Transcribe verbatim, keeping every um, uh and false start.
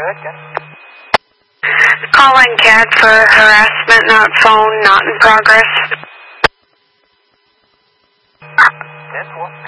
ahead, Ken. Calling C A D for harassment, not phone, not in progress. ten four.